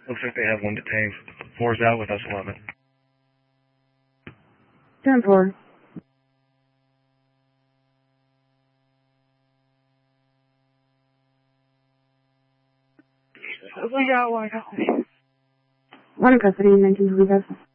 Looks like they have one detained. 4's out with us 11. 10-4. We got one. One in custody, 19 to leave us.